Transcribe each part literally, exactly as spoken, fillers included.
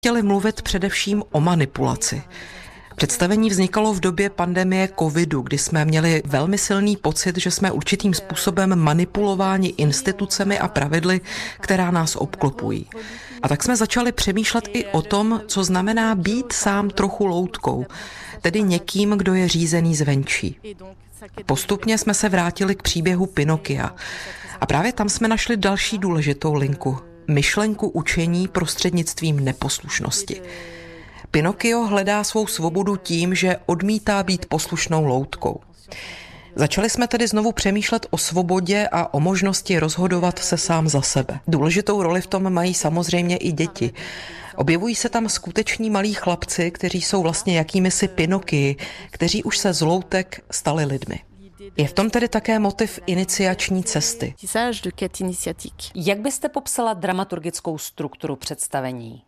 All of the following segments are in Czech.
Chtěli mluvit především o manipulaci. Představení vznikalo v době pandemie covidu, kdy jsme měli velmi silný pocit, že jsme určitým způsobem manipulováni institucemi a pravidly, která nás obklopují. A tak jsme začali přemýšlet i o tom, co znamená být sám trochu loutkou, tedy někým, kdo je řízený zvenčí. Postupně jsme se vrátili k příběhu Pinokia a právě tam jsme našli další důležitou linku. Myšlenku učení prostřednictvím neposlušnosti. Pinokio hledá svou svobodu tím, že odmítá být poslušnou loutkou. Začali jsme tedy znovu přemýšlet o svobodě a o možnosti rozhodovat se sám za sebe. Důležitou roli v tom mají samozřejmě i děti. Objevují se tam skuteční malí chlapci, kteří jsou vlastně jakýmisi Pinokii, kteří už se z loutek stali lidmi. Je v tom tedy také motiv iniciační cesty. Jak byste popsala dramaturgickou strukturu představení?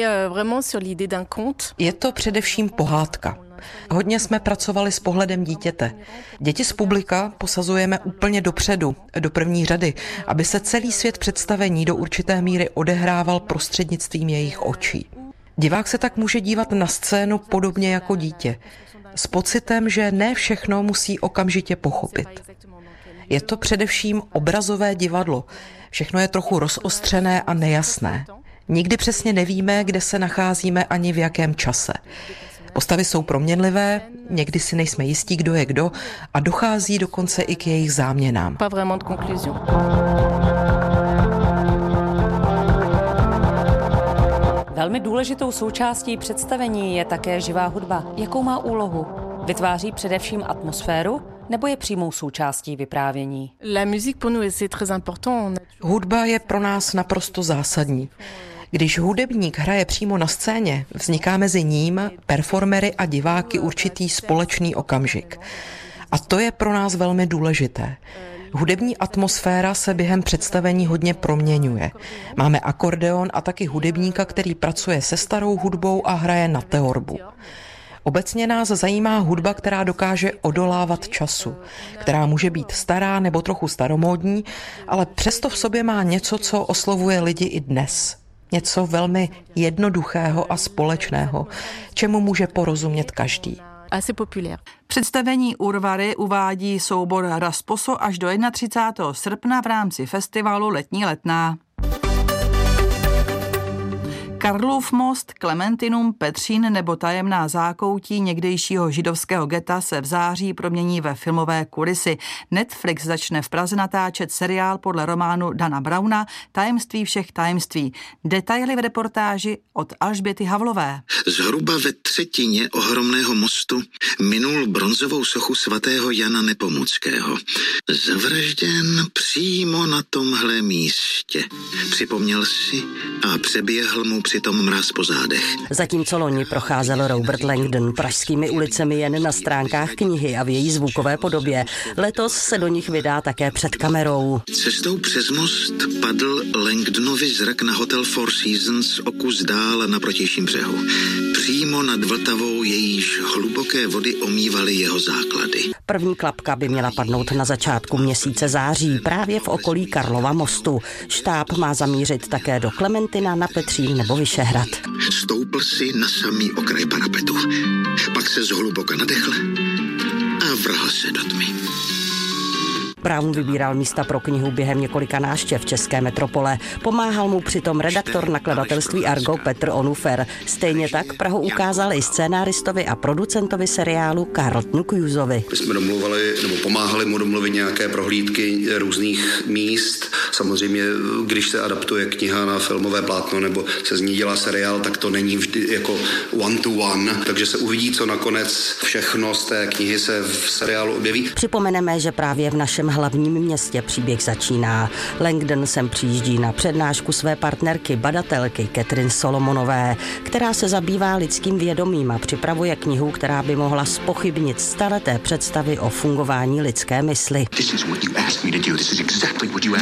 Je to především pohádka. Hodně jsme pracovali s pohledem dítěte. Děti z publika posazujeme úplně dopředu, do první řady, aby se celý svět představení do určité míry odehrával prostřednictvím jejich očí. Divák se tak může dívat na scénu podobně jako dítě, s pocitem, že ne všechno musí okamžitě pochopit. Je to především obrazové divadlo. Všechno je trochu rozostřené a nejasné. Nikdy přesně nevíme, kde se nacházíme ani v jakém čase. Postavy jsou proměnlivé, někdy si nejsme jistí, kdo je kdo, a dochází dokonce i k jejich záměnám. Velmi důležitou součástí představení je také živá hudba. Jakou má úlohu? Vytváří především atmosféru nebo je přímou součástí vyprávění? Hudba je pro nás naprosto zásadní. Když hudebník hraje přímo na scéně, vzniká mezi ním, performery a diváky určitý společný okamžik. A to je pro nás velmi důležité. Hudební atmosféra se během představení hodně proměňuje. Máme akordeon a taky hudebníka, který pracuje se starou hudbou a hraje na teorbu. Obecně nás zajímá hudba, která dokáže odolávat času, která může být stará nebo trochu staromódní, ale přesto v sobě má něco, co oslovuje lidi i dnes. Něco velmi jednoduchého a společného, čemu může porozumět každý. Představení Urvary uvádí soubor Rasposo až do třicátého prvního srpna v rámci festivalu Letní letná. Karlův most, Klementinum, Petřín nebo tajemná zákoutí někdejšího židovského geta se v září promění ve filmové kulisy. Netflix začne v Praze natáčet seriál podle románu Dana Browna Tajemství všech tajemství. Detaily v reportáži od Alžběty Havlové. Zhruba ve třetině ohromného mostu minul bronzovou sochu svatého Jana Nepomuckého. Zavražděn přímo na tomhle místě. Připomněl si a přeběhl mu přitom mráz po zádech. Zatímco loni procházel Robert Langdon pražskými ulicemi jen na stránkách knihy a v její zvukové podobě, letos se do nich vydá také před kamerou. Cestou přes most padl Langdonovi zrak na hotel Four Seasons o kus dál na protějším břehu. Přímo nad Vltavou, jejíž hluboké vody omývaly jeho základy. První klapka by měla padnout na začátku měsíce září, právě v okolí Karlova mostu. Štáb má zamířit také do Klementina, na Petřín nebo Vyšehrad. Stoupl si na samý okraj parapetu. Pak se zhluboka nadechl a vrhl se do tmy. Brown vybíral místa pro knihu během několika návštěv české metropole. Pomáhal mu přitom redaktor nakladatelství Argo Petr Onufer. Stejně tak Prahu ukázal i scénáristovi a producentovi seriálu Carltonu Cruisovi. My jsme domluvali, nebo pomáhali mu domluvit nějaké prohlídky různých míst. Samozřejmě, když se adaptuje kniha na filmové plátno nebo se z ní dělá seriál, tak to není vždy jako one to one. Takže se uvidí, co nakonec všechno z té knihy se v seriálu objeví. Připomeneme, že právě v našem hlavním městě příběh začíná. Langdon sem přijíždí na přednášku své partnerky, badatelky Catherine Solomonové, která se zabývá lidským vědomím a připravuje knihu, která by mohla zpochybnit staleté představy o fungování lidské mysli. This is what you asked me to do. This is exactly what you asked me to do.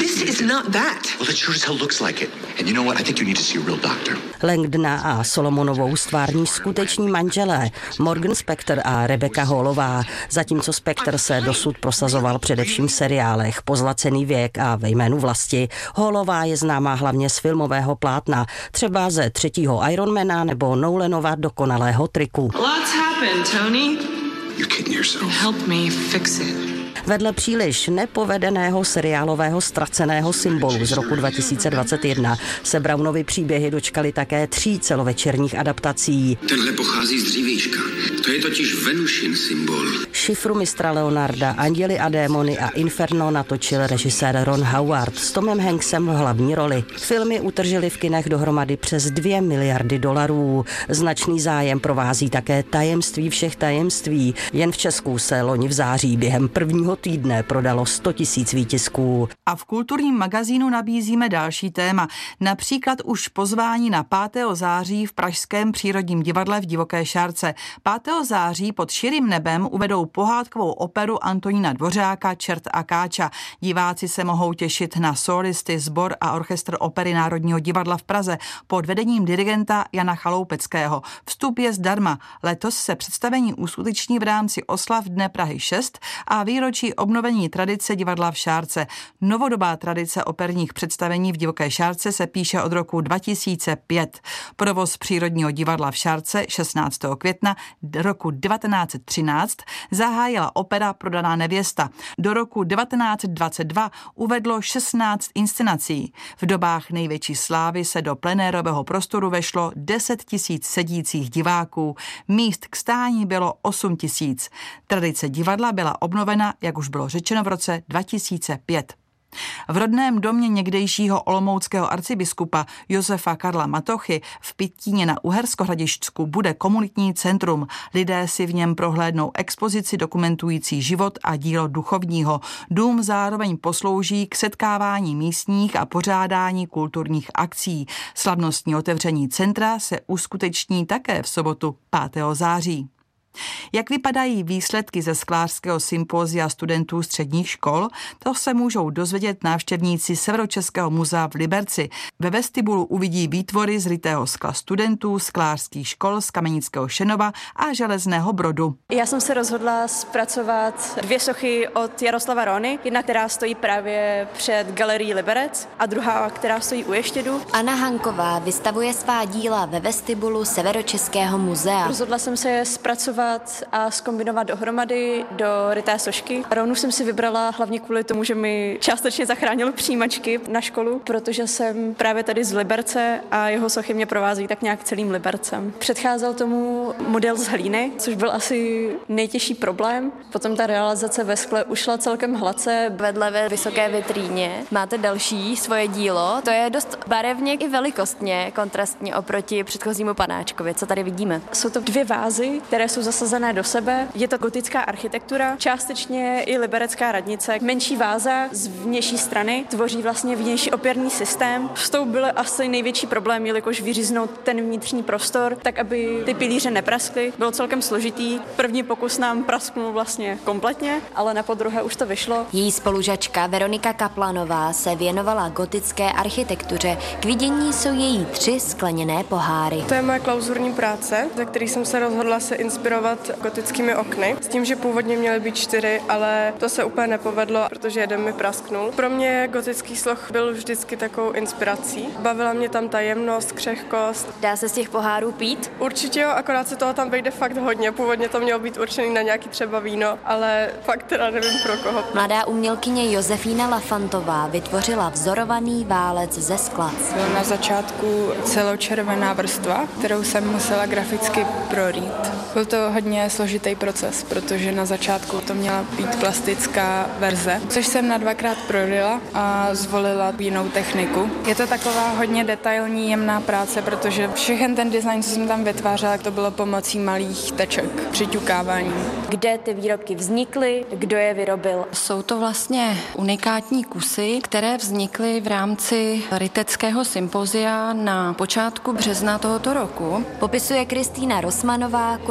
not that. Well, it sure as hell looks like it. And you know what? I think you need to see a real doctor. Langdona a Solomonovou stvární skuteční manželé Morgan Spector a Rebecca Hallová, zatímco Spector se dosud prosazoval především v seriálech Pozlacený věk a Ve jménu vlasti. Hallová je známá hlavně z filmového plátna, třeba ze třetího Ironmana nebo Nolanova Dokonalého triku. Lots happened, Tony. You're kidding yourself. Help me fix it. Vedle příliš nepovedeného seriálového Ztraceného symbolu z roku dva tisíce dvacet jedna se Brownovy příběhy dočkaly také tří celovečerních adaptací. Tenhle pochází z dřívějška. To je totiž Venušin symbol. Šifru mistra Leonarda, Anděli a démony a Inferno natočil režisér Ron Howard s Tomem Hanksem v hlavní roli. Filmy utržily v kinech dohromady přes dvě miliardy dolarů. Značný zájem provází také Tajemství všech tajemství. Jen v Česku se loni v září během prvního týdne prodalo sto tisíc výtisků. A v kulturním magazínu nabízíme další téma. Například už pozvání na pátého září v Pražském přírodním divadle v Divoké Šárce. pátého září pod širým nebem uvedou pohádkovou operu Antonína Dvořáka Čert a Káča. Diváci se mohou těšit na solisty, sbor a orchestr opery Národního divadla v Praze pod vedením dirigenta Jana Chaloupeckého. Vstup je zdarma. Letos se představení uskuteční v rámci oslav Dne Prahy šest a výročí obnovení tradice divadla v Šárce. Novodobá tradice operních představení v Divoké Šárce se píše od roku dva tisíce pět. Provoz Přírodního divadla v Šárce šestnáctého května roku devatenáct set třináct zahájila opera Prodaná nevěsta. Do roku devatenáct set dvacet dva uvedlo šestnáct inscenací. V dobách největší slávy se do plenérového prostoru vešlo deset tisíc sedících diváků. Míst k stání bylo osm tisíc. Tradice divadla byla obnovena, jak už bylo řečeno, v roce dva tisíce pět. V rodném domě někdejšího olomouckého arcibiskupa Josefa Karla Matochy v Pitíně na Uherskohradišťsku bude komunitní centrum. Lidé si v něm prohlédnou expozici dokumentující život a dílo duchovního. Dům zároveň poslouží k setkávání místních a pořádání kulturních akcí. Slavnostní otevření centra se uskuteční také v sobotu pátého září. Jak vypadají výsledky ze sklářského sympózia studentů středních škol, to se můžou dozvědět návštěvníci Severočeského muzea v Liberci. Ve vestibulu uvidí výtvory z rytého skla studentů sklářských škol z Kamenického Šenova a Železného Brodu. Já jsem se rozhodla zpracovat dvě sochy od Jaroslava Rony. Jedna, která stojí právě před galerií Liberec, a druhá, která stojí u Ještědu. Anna Hanková vystavuje svá díla ve vestibulu Severočeského muzea. Rozhodla jsem se je zpracovat a zkombinovat dohromady do ryté sošky. Rovnou jsem si vybrala hlavně kvůli tomu, že mi částečně zachránil přijímačky na školu, protože jsem právě tady z Liberce a jeho sochy mě provází tak nějak celým Libercem. Předcházel tomu model z hlíny, což byl asi nejtěžší problém. Potom ta realizace ve skle ušla celkem hladce. Vedle ve vysoké vitríně máte další svoje dílo. To je dost barevně i velikostně kontrastně oproti předchozímu panáčkovi, co tady vidíme. Jsou to dvě vázy, které jsou zasazené do sebe. Je to gotická architektura, částečně i liberecká radnice. Menší váza z vnější strany tvoří vlastně vnější opěrný systém. S tou byl asi největší problém, jelikož vyříznout ten vnitřní prostor, tak aby ty pilíře nepraskly. Bylo celkem složitý. První pokus nám prasknul vlastně kompletně, ale na podruhé už to vyšlo. Její spolužačka Veronika Kaplanová se věnovala gotické architektuře. K vidění jsou její tři skleněné poháry. To je moje klauzurní práce, ze který jsem se rozhodla se inspirovat gotickými okny, s tím, že původně měly být čtyři, ale to se úplně nepovedlo, protože jeden mi prasknul. Pro mě gotický sloh byl vždycky takovou inspirací. Bavila mě tam ta jemnost, křehkost. Dá se z těch pohárů pít? Určitě jo, akorát se toho tam vejde fakt hodně. Původně to mělo být určený na nějaký třeba víno, ale fakt teda nevím pro koho. Mladá umělkyně Josefína Lafantová vytvořila vzorovaný válec ze skla. Byl na začátku celočervená vrstva, kterou jsem musela graficky prorít. Byl to hodně složitý proces, protože na začátku to měla být plastická verze, což jsem na dvakrát prorila a zvolila jinou techniku. Je to taková hodně detailní, jemná práce, protože všechen ten design, co jsem tam vytvářela, to bylo pomocí malých teček, přiťukávání. Kde ty výrobky vznikly, kdo je vyrobil? Jsou to vlastně unikátní kusy, které vznikly v rámci ryteckého sympozia na počátku března tohoto roku. Popisuje Kristýna Rosmanová, kurátorka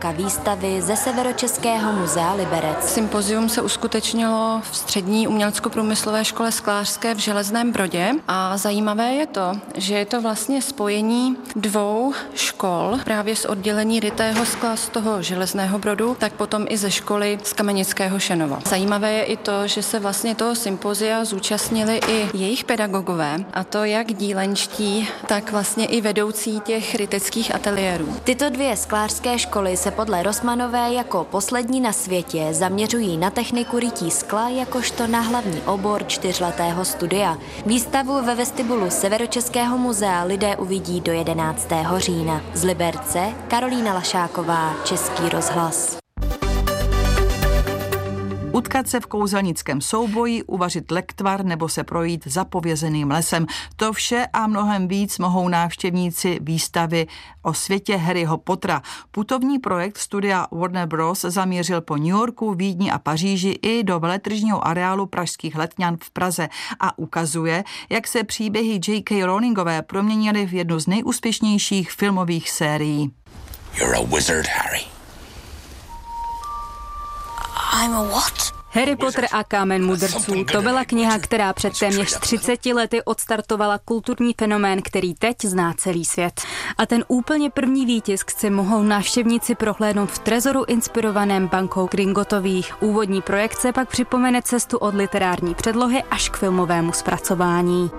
kurátorka výstavy ze Severočeského muzea Liberec. Sympozium se uskutečnilo v střední umělecko-průmyslové škole sklářské v Železném Brodě a zajímavé je to, že je to vlastně spojení dvou škol, právě z oddělení rytého skla z toho Železného Brodu, tak potom i ze školy z Kamenického Šenova. Zajímavé je i to, že se vlastně toho sympozia zúčastnili i jejich pedagogové, a to jak dílenčtí, tak vlastně i vedoucí těch ryteckých ateliérů. Tyto dvě sklářské školy se podle Rosmanové jako poslední na světě zaměřují na techniku rytí skla jakožto na hlavní obor čtyřletého studia. Výstavu ve vestibulu Severočeského muzea lidé uvidí do jedenáctého října. Z Liberce Karolína Lašáková, Český rozhlas. Utkat se v kouzelnickém souboji, uvařit lektvar nebo se projít zapovězeným lesem. To vše a mnohem víc mohou návštěvníci výstavy o světě Harryho Pottera. Putovní projekt studia Warner Bros. Zamířil po New Yorku, Vídni a Paříži i do veletržního areálu pražských Letňan v Praze a ukazuje, jak se příběhy J K. Rowlingové proměnily v jednu z nejúspěšnějších filmových sérií. You're a wizard, Harry. I'm a what? Harry Potter a kámen mudrců. To byla kniha, která před téměř třiceti lety odstartovala kulturní fenomén, který teď zná celý svět. A ten úplně první výtisk si mohou návštěvníci prohlédnout v trezoru inspirovaném bankou Gringottových. Úvodní projekce pak připomene cestu od literární předlohy až k filmovému zpracování.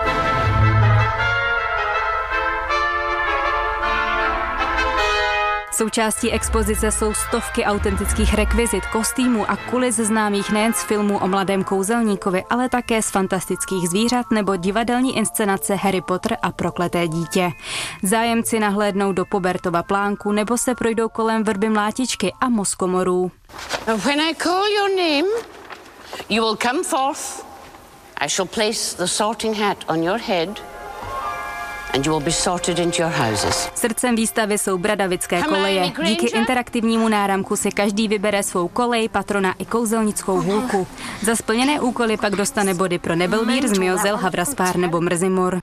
Součástí expozice jsou stovky autentických rekvizit, kostýmů a kulis známých nejen z filmů o mladém kouzelníkovi, ale také z fantastických zvířat nebo divadelní inscenace Harry Potter a prokleté dítě. Zájemci nahlédnou do Pobertova plánku nebo se projdou kolem vrby mlátičky a mozkomorů. When I call your name, you will come forth. I shall place the sorting hat on your head. And you will be sorted into your houses. Srdcem výstavy jsou bradavické koleje. Díky interaktivnímu náramku si každý vybere svou kolej, patrona i kouzelnickou hůlku. Za splněné úkoly pak dostane body pro Nebelvír, Zmiozel, Havraspár nebo Mrzimor.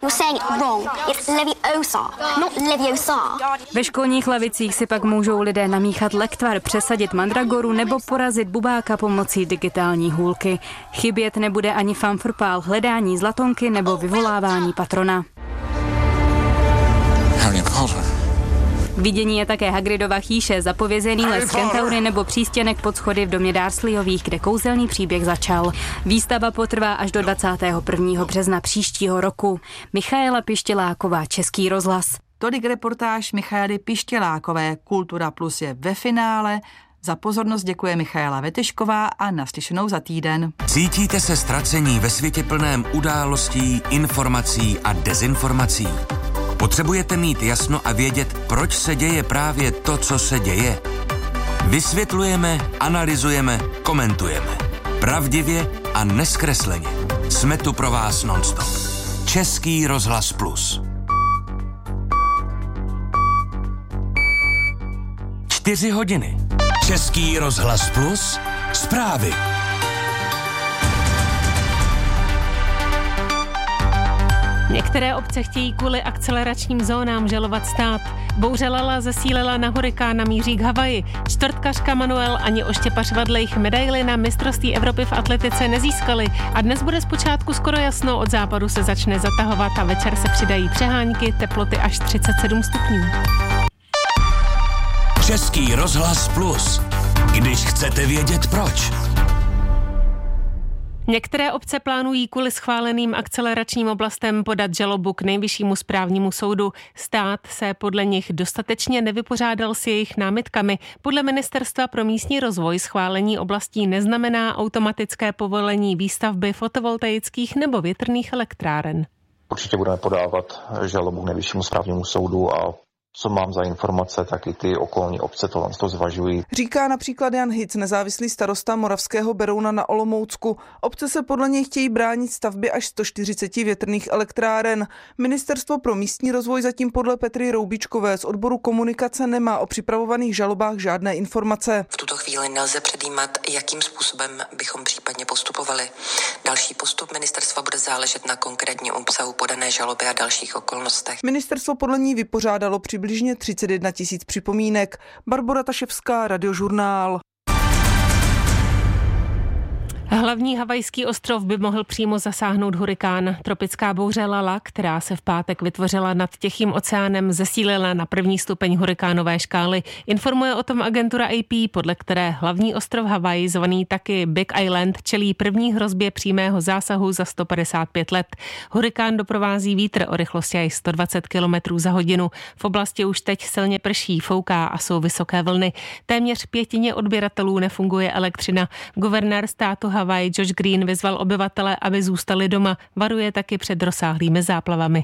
Ve školních lavicích si pak můžou lidé namíchat lektvar, přesadit mandragoru nebo porazit bubáka pomocí digitální hůlky. Chybět nebude ani fanfrpál, hledání zlatonky nebo vyvolávání patrona. Vidění je také Hagridova chýše, zapovězený les Kentaury nebo přístěnek pod schody v domě Dursleyových, kde kouzelný příběh začal. Výstava potrvá až do dvacátého prvního března příštího roku. Michaela Pištěláková, Český rozhlas. Tolik reportáž Michaely Pištělákové. Kultura Plus je ve finále. Za pozornost děkuje Michaela Vetešková a naslyšenou za týden. Cítíte se ztracení ve světě plném událostí, informací a dezinformací? Potřebujete mít jasno a vědět, proč se děje právě to, co se děje? Vysvětlujeme, analyzujeme, komentujeme. Pravdivě a nezkresleně. Jsme tu pro vás nonstop. Český rozhlas Plus. Čtyři hodiny. Český rozhlas Plus. Zprávy. Některé obce chtějí kvůli akceleračním zónám žalovat stát. Bouře Lala zesílila na hurikán a míří k Havaji. Čtvrtkařka Manuel ani Oštěpař Vadlejch medaili na mistrovství Evropy v atletice nezískali. A dnes bude zpočátku skoro jasno, od západu se začne zatahovat a večer se přidají přehánky, teploty až třicet sedm stupňů. Český rozhlas Plus. Když chcete vědět proč. Některé obce plánují kvůli schváleným akceleračním oblastem podat žalobu k Nejvyššímu správnímu soudu. Stát se podle nich dostatečně nevypořádal s jejich námitkami. Podle Ministerstva pro místní rozvoj schválení oblastí neznamená automatické povolení výstavby fotovoltaických nebo větrných elektráren. Určitě budeme podávat žalobu k Nejvyššímu správnímu soudu a co mám za informace, tak i ty okolní obce tohle to zvažují. Říká například Jan Hic, nezávislý starosta Moravského Berouna na Olomoucku. Obce se podle něj chtějí bránit stavbě až sto čtyřicet větrných elektráren. Ministerstvo pro místní rozvoj zatím podle Petry Roubičkové z odboru komunikace nemá o připravovaných žalobách žádné informace. V tuto chvíli chvíli nelze předjímat, jakým způsobem bychom případně postupovali. Další postup ministerstva bude záležet na konkrétním obsahu podané žaloby a dalších okolnostech. Ministerstvo podle ní vypořádalo přibližně třicet jedna tisíc připomínek. Barbora Taševská, Radiožurnál. Hlavní havajský ostrov by mohl přímo zasáhnout hurikán. Tropická bouře Lala, která se v pátek vytvořila nad Tichým oceánem, zesílila na první stupeň hurikánové škály. Informuje o tom agentura A P, podle které hlavní ostrov Havaj, zvaný taky Big Island, čelí první hrozbě přímého zásahu za sto padesát pět let. Hurikán doprovází vítr o rychlosti až sto dvacet kilometrů za hodinu. V oblasti už teď silně prší, fouká a jsou vysoké vlny. Téměř pětině odběratelů nefunguje elektřina. Guvernér státu Havaj Josh Green vyzval obyvatele, aby zůstali doma. Varuje taky před rozsáhlými záplavami.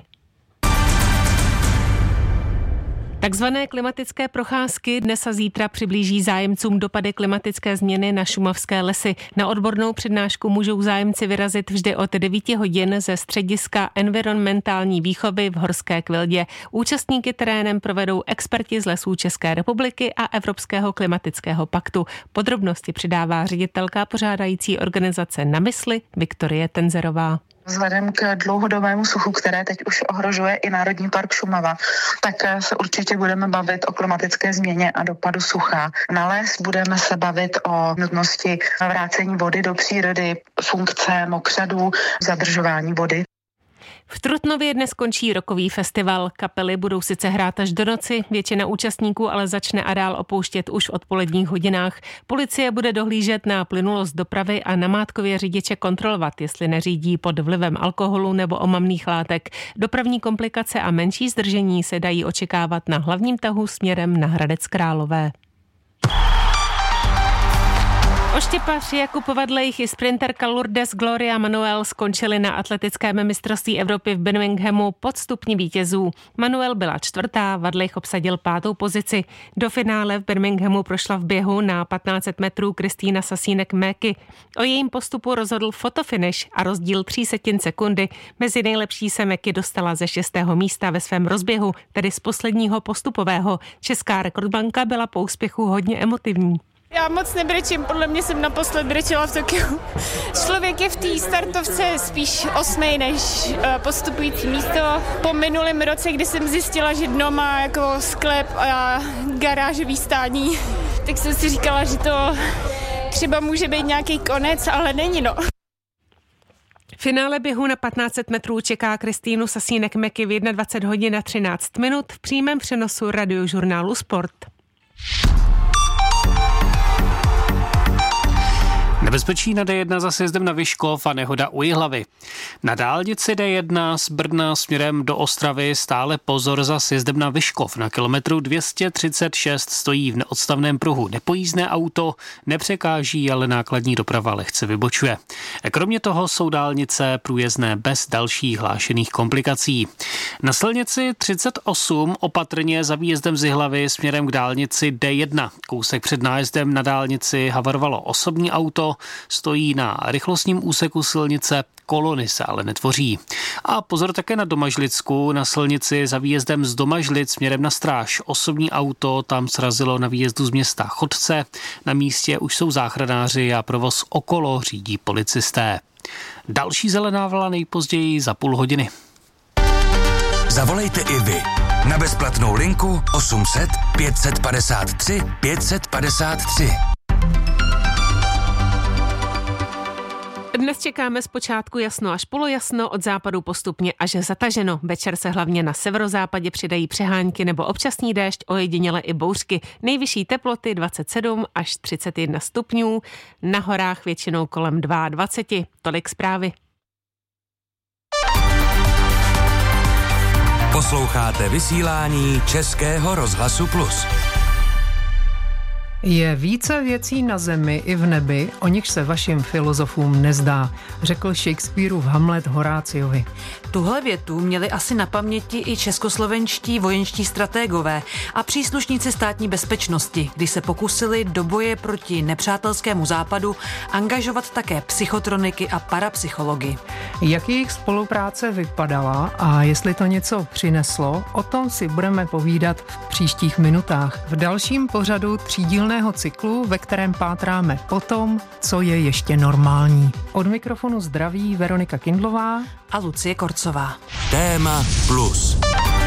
Takzvané klimatické procházky dnes a zítra přiblíží zájemcům dopady klimatické změny na šumavské lesy. Na odbornou přednášku můžou zájemci vyrazit vždy od devíti hodin ze střediska environmentální výchovy v Horské Kvildě. Účastníky terénem provedou experti z Lesů České republiky a Evropského klimatického paktu. Podrobnosti přidává ředitelka pořádající organizace Na mysli Viktorie Tenzerová. Vzhledem k dlouhodobému suchu, které teď už ohrožuje i Národní park Šumava, tak se určitě budeme bavit o klimatické změně a dopadu sucha. Na les budeme se bavit o nutnosti vrácení vody do přírody, funkce mokřadů, zadržování vody. V Trutnově dnes končí rockový festival. Kapely budou sice hrát až do noci, většina účastníků ale začne areál opouštět už v odpoledních hodinách. Policie bude dohlížet na plynulost dopravy a namátkově řidiče kontrolovat, jestli neřídí pod vlivem alkoholu nebo omamných látek. Dopravní komplikace a menší zdržení se dají očekávat na hlavním tahu směrem na Hradec Králové. Oštěpař Jakub Vadlejch i sprinterka Lourdes Gloria Manuel skončili na atletickém mistrovství Evropy v Birminghamu pod stupni vítězů. Manuel byla čtvrtá, Vadlejch obsadil pátou pozici. Do finále v Birminghamu prošla v běhu na patnáct set metrů Kristýna Sasínek-Méky. O jejím postupu rozhodl fotofinish a rozdíl tří setin sekundy. Mezi nejlepší se Méky dostala ze šestého místa ve svém rozběhu, tedy z posledního postupového. Česká rekordbanka byla po úspěchu hodně emotivní. Já moc nebrečím, podle mě jsem naposled brečela v Tokiu. Člověk je v té startovce spíš osmej než postupující místo. Po minulém roce, kdy jsem zjistila, že dno má jako sklep a garážový stání, tak jsem si říkala, že to třeba může být nějaký konec, ale není no. Finále běhu na patnáct set metrů čeká Kristýnu Sasínek-Méky v dvacet jedna hodin a třináct minut v přímém přenosu Radiožurnálu Sport. Nebezpečí na D jedna za sjezdem na Vyškov a nehoda u Jihlavy. Na dálnici D jedna z Brna směrem do Ostravy stále pozor za sjezdem na Vyškov. Na kilometru dvě stě třicet šest stojí v neodstavném pruhu nepojízdné auto, nepřekáží, ale nákladní doprava lehce vybočuje. Kromě toho jsou dálnice průjezdné bez dalších hlášených komplikací. Na silnici třicet osm opatrně za výjezdem z Jihlavy směrem k dálnici D jedna. Kousek před nájezdem na dálnici havarovalo osobní auto, stojí na rychlostním úseku silnice, kolony se ale netvoří. A pozor také na Domažlicku, na silnici za výjezdem z Domažlic směrem na Stráž. Osobní auto tam srazilo na výjezdu z města Chodce. Na místě už jsou záchranáři a provoz okolo řídí policisté. Další zelená vlna nejpozději za půl hodiny. Zavolejte i vy na bezplatnou linku osm set pět padesát tři pět padesát tři. Dnes čekáme zpočátku jasno až polojasno, od západu postupně až zataženo. Večer se hlavně na severozápadě přidají přehánky nebo občasný déšť, ojediněle i bouřky. Nejvyšší teploty dvacet sedm až třicet jedna stupňů, na horách většinou kolem dvacet dva. Tolik zprávy. Posloucháte vysílání Českého rozhlasu Plus. Je více věcí na zemi i v nebi, o nich se vašim filozofům nezdá, řekl Shakespeareův Hamlet Horáciovi. Tuhle větu měli asi na paměti i českoslovenští vojenští stratégové a příslušníci státní bezpečnosti, když se pokusili do boje proti nepřátelskému západu angažovat také psychotroniky a parapsychology. Jak jejich spolupráce vypadala a jestli to něco přineslo, o tom si budeme povídat v příštích minutách. V dalším pořadu třídílného cyklu, ve kterém pátráme po tom, co je ještě normální. Od mikrofonu zdraví Veronika Kindlová a Lucie Korcová. Téma plus.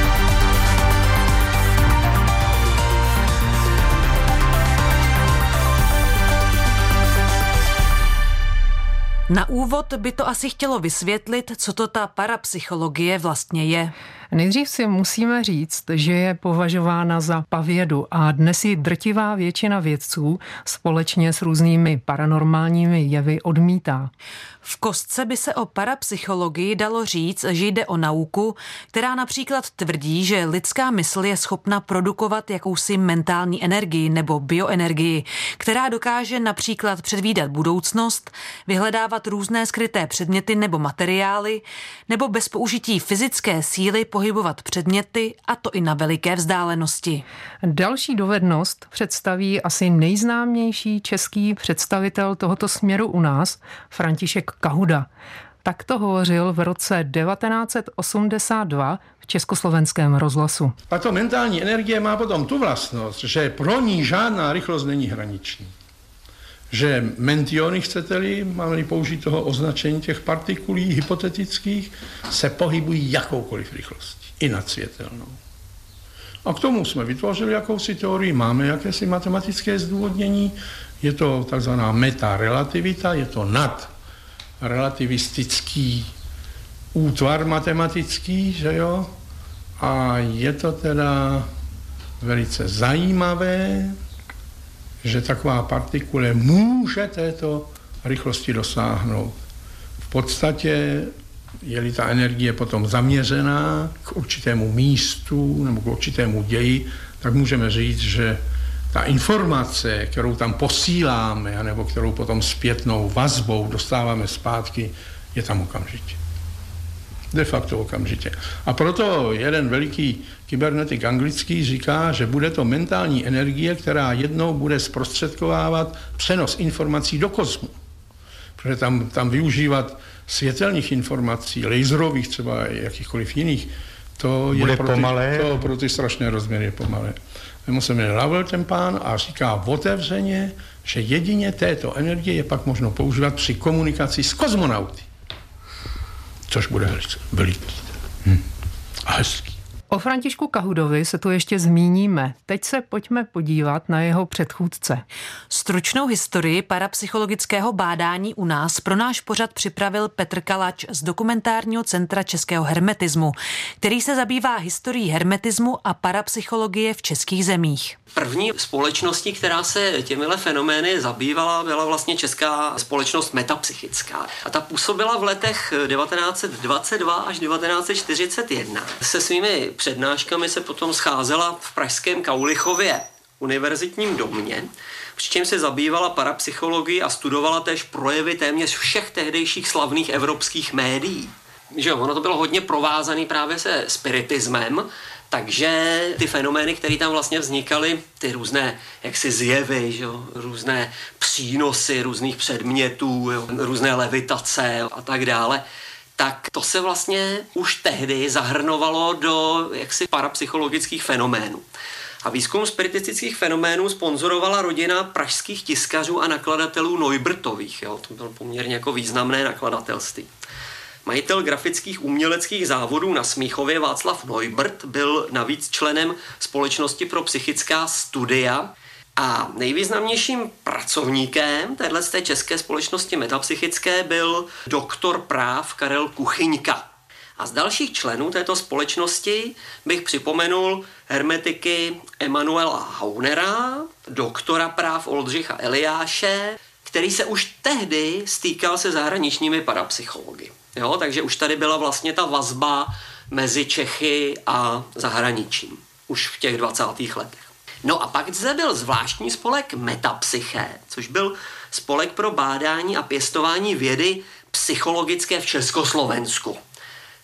Na úvod by to asi chtělo vysvětlit, co to ta parapsychologie vlastně je. Nejdřív si musíme říct, že je považována za pavědu a dnes ji drtivá většina vědců společně s různými paranormálními jevy odmítá. V kostce by se o parapsychologii dalo říct, že jde o nauku, která například tvrdí, že lidská mysl je schopna produkovat jakousi mentální energii nebo bioenergii, která dokáže například předvídat budoucnost, vyhledávat různé skryté předměty nebo materiály, nebo bez použití fyzické síly pohybovat předměty, a to i na veliké vzdálenosti. Další dovednost představí asi nejznámější český představitel tohoto směru u nás, František Kahuda. Tak to hovořil v roce devatenáct set osmdesát dva v Československém rozhlasu. Tato mentální energie má potom tu vlastnost, že pro ní žádná rychlost není hraniční. Že mentiony, chcete-li, máme-li použít toho označení těch partikulí hypotetických, se pohybují jakoukoliv rychlostí, i nadsvětelnou. A k tomu jsme vytvořili jakousi teorii, máme jakési matematické zdůvodnění, je to takzvaná metarelativita, je to nadrelativistický útvar matematický, že jo? A je to teda velice zajímavé, že taková partikule může této rychlosti dosáhnout. V podstatě, je-li ta energie potom zaměřená k určitému místu nebo k určitému ději, tak můžeme říct, že ta informace, kterou tam posíláme, nebo kterou potom zpětnou vazbou dostáváme zpátky, je tam okamžitě. De facto okamžitě. A proto jeden veliký kybernetik anglický říká, že bude to mentální energie, která jednou bude zprostředkovávat přenos informací do kosmu. Protože tam, tam využívat světelných informací, laserových třeba jakýchkoliv jiných, to je pro ty, to pro ty strašné rozměry pomalé. Mimo se jmenuje Lovell ten pán a říká otevřeně, že jedině této energie je pak možno používat při komunikaci s kozmonauty. Což bude veliký hm. a hezký. O Františku Kahudovi se tu ještě zmíníme. Teď se pojďme podívat na jeho předchůdce. Stručnou historii parapsychologického bádání u nás pro náš pořad připravil Petr Kalač z Dokumentárního centra českého hermetismu, který se zabývá historií hermetismu a parapsychologie v českých zemích. První společností, která se těmile fenomény zabývala, byla vlastně česká společnost metapsychická. A ta působila v letech devatenáct set dvacet dva až devatenáct set čtyřicet jedna. Se svými přednáškami se potom scházela v pražském Kaulichově univerzitním domě, přičemž se zabývala parapsychologií a studovala též projevy téměř všech tehdejších slavných evropských médií. Že ono to bylo hodně provázané právě se spiritismem, takže ty fenomény, které tam vlastně vznikaly, ty různé jaksi zjevy, že jo, různé přínosy různých předmětů, jo, různé levitace a tak dále, tak to se vlastně už tehdy zahrnovalo do jaksi parapsychologických fenoménů. A výzkum spiritistických fenoménů sponzorovala rodina pražských tiskařů a nakladatelů Neubertových. Jo, to bylo poměrně jako významné nakladatelství. Majitel grafických uměleckých závodů na Smíchově Václav Neubert byl navíc členem Společnosti pro psychická studia a nejvýznamnějším pracovníkem téhleté české společnosti metapsychické byl doktor práv Karel Kuchyňka. A z dalších členů této společnosti bych připomenul hermetiky Emanuela Haunera, doktora práv Oldřicha Eliáše, který se už tehdy stýkal se zahraničními parapsychology. Jo, takže už tady byla vlastně ta vazba mezi Čechy a zahraničím. Už v těch dvacátých letech. No a pak zde byl zvláštní spolek Metapsyché, což byl spolek pro bádání a pěstování vědy psychologické v Československu.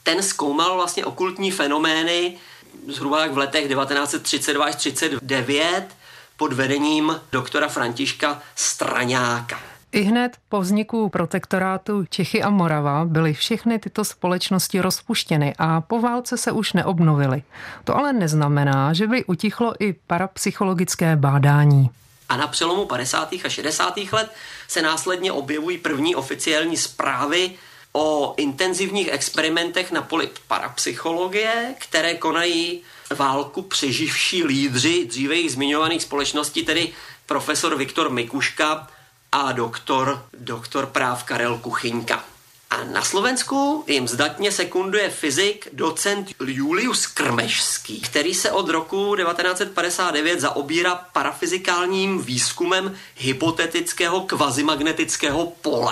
ten zkoumal vlastně okultní fenomény zhruba v letech devatenáct set třicet dva až třicet devět pod vedením doktora Františka Straňáka. I hned po vzniku protektorátu Čechy a Morava byly všechny tyto společnosti rozpuštěny a po válce se už neobnovily. To ale neznamená, že by utichlo i parapsychologické bádání. A na přelomu padesátých a šedesátých let se následně objevují první oficiální zprávy o intenzivních experimentech na poli parapsychologie, které konají válku přeživší lídři dříve jich zmiňovaných společností, tedy profesor Viktor Mikuška a doktor, doktor práv Karel Kuchyňka. A na Slovensku jim zdatně sekunduje fyzik docent Julius Krmešský, který se od roku devatenáct set padesát devět zaobírá parafyzikálním výzkumem hypotetického kvazimagnetického pole.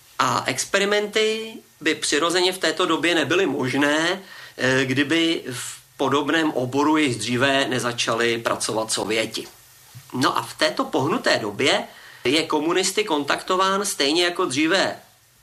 A experimenty by přirozeně v této době nebyly možné, kdyby v podobném oboru již dříve nezačali pracovat Sověti. No a v této pohnuté době je komunisty kontaktován stejně jako dříve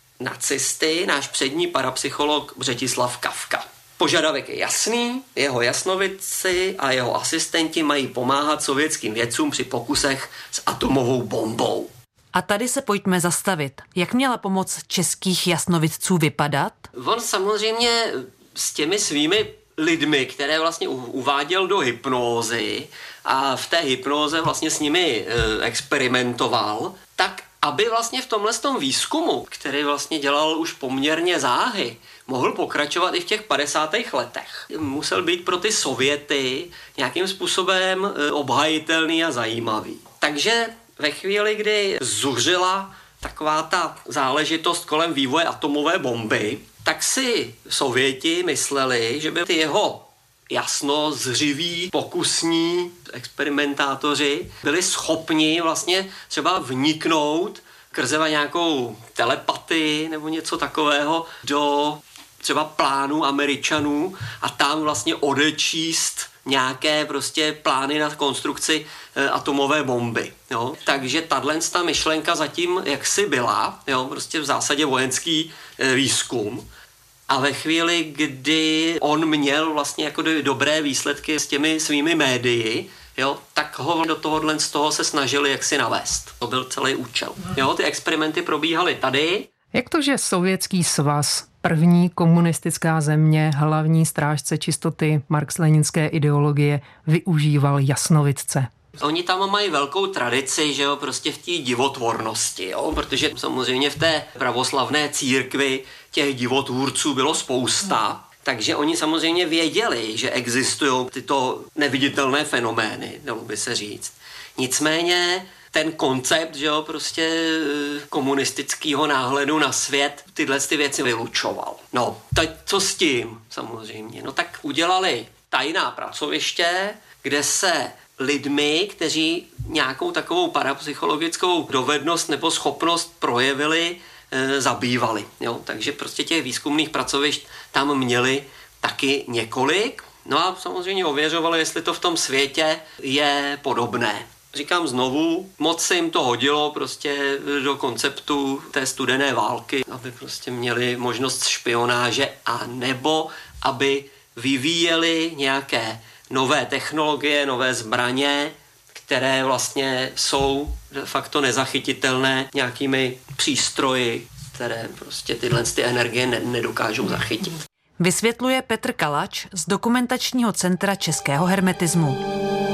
nacisty náš přední parapsycholog Břetislav Kafka. Požadavek je jasný, jeho jasnovidci a jeho asistenti mají pomáhat sovětským vědcům při pokusech s atomovou bombou. A tady se pojďme zastavit. Jak měla pomoc českých jasnovidců vypadat? On samozřejmě s těmi svými lidmi, které vlastně uváděl do hypnózy a v té hypnóze vlastně s nimi e, experimentoval, tak aby vlastně v tomhle tom výzkumu, který vlastně dělal už poměrně záhy, mohl pokračovat i v těch padesátých letech. Musel být pro ty Sověty nějakým způsobem obhajitelný a zajímavý. Takže ve chvíli, kdy zuřila taková ta záležitost kolem vývoje atomové bomby, tak si Sověti mysleli, že by ty jeho jasno zřiví, pokusní experimentátoři byli schopni vlastně třeba vniknout skrze nějakou telepatii nebo něco takového do třeba plánů Američanů a tam vlastně odečíst nějaké prostě plány na konstrukci e, atomové bomby. Jo? Takže tato myšlenka zatím jaksi byla, jo? Prostě v zásadě vojenský e, výzkum. A ve chvíli, kdy on měl vlastně jako dobré výsledky s těmi svými médii, jo, tak ho do tohohle z toho se snažili jaksi navést. To byl celý účel. Jo, ty experimenty probíhaly tady. Jak to, že Sovětský svaz, první komunistická země, hlavní strážce čistoty marx-leninské ideologie, využíval jasnovidce? Oni tam mají velkou tradici, že jo, prostě v té divotvornosti, jo, protože samozřejmě v té pravoslavné církvi těch divotvůrců bylo spousta, takže oni samozřejmě věděli, že existují tyto neviditelné fenomény, dalo by se říct. Nicméně ten koncept, že jo, prostě komunistického náhledu na svět tyhle ty věci vylučoval. No, teď co s tím samozřejmě? No tak udělali tajná pracoviště, kde se lidmi, kteří nějakou takovou parapsychologickou dovednost nebo schopnost projevili, e, zabývali. Jo? Takže prostě těch výzkumných pracovišť tam měli taky několik. No a samozřejmě ověřovali, jestli to v tom světě je podobné. Říkám znovu, moc se jim to hodilo prostě do konceptu té studené války, aby prostě měli možnost špionáže a nebo aby vyvíjeli nějaké nové technologie, nové zbraně, které vlastně jsou de facto nezachytitelné nějakými přístroji, které prostě tyhle ty energie nedokážou zachytit. Vysvětluje Petr Kalač z Dokumentačního centra českého hermetismu.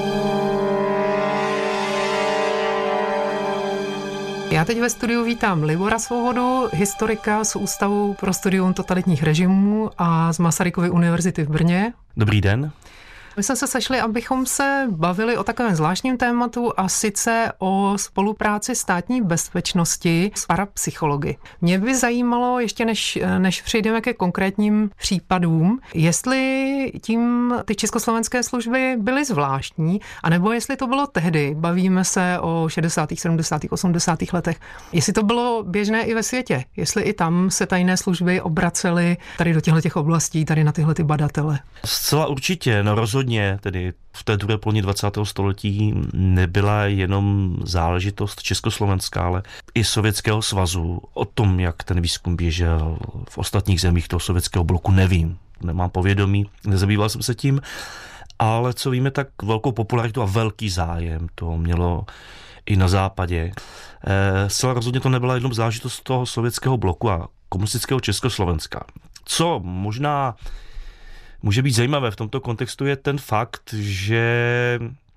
Já teď ve studiu vítám Libora Svobodu, historika z Ústavu pro studium totalitních režimů a z Masarykovy univerzity v Brně. Dobrý den. My jsme se sešli, abychom se bavili o takovém zvláštním tématu a sice o spolupráci státní bezpečnosti s parapsychology. Mě by zajímalo, ještě než, než přejdeme ke konkrétním případům, jestli tím ty československé služby byly zvláštní, anebo jestli to bylo tehdy, bavíme se o šedesátých, sedmdesátých, osmdesátých letech, jestli to bylo běžné i ve světě, jestli i tam se tajné služby obracely tady do těchto oblastí, tady na tyhle ty badatele. Zcela určitě, no rozhodně rozhodně tedy v té druhé polovině dvacátého století nebyla jenom záležitost československá, ale i Sovětského svazu. O tom, jak ten výzkum běžel v ostatních zemích toho sovětského bloku, nevím. Nemám povědomí, nezabýval jsem se tím, ale co víme, tak velkou popularitu a velký zájem to mělo i na západě. E, zcela rozhodně to nebyla jenom záležitost toho sovětského bloku a komunistického Československa. Co možná může být zajímavé v tomto kontextu je ten fakt, že